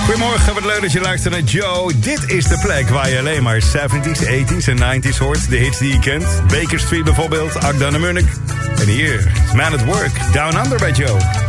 Goedemorgen, wat leuk dat je luistert naar Joe. Dit is de plek waar je alleen maar 70s, 80s en 90s hoort. De hits die je kent. Baker Street bijvoorbeeld, Akda en Munnik. En hier is Man at Work, Down Under bij Joe.